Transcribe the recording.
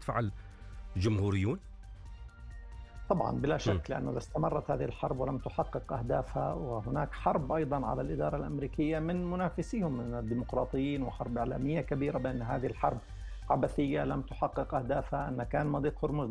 يفعل الجمهوريون؟ طبعا بلا مم. شك، لأنه إذا استمرت هذه الحرب ولم تحقق أهدافها، وهناك حرب أيضا على الإدارة الأمريكية من منافسيهم من الديمقراطيين، وحرب إعلامية كبيرة بأن هذه الحرب عبثية لم تحقق أهدافها، أن كان مضيق هرمز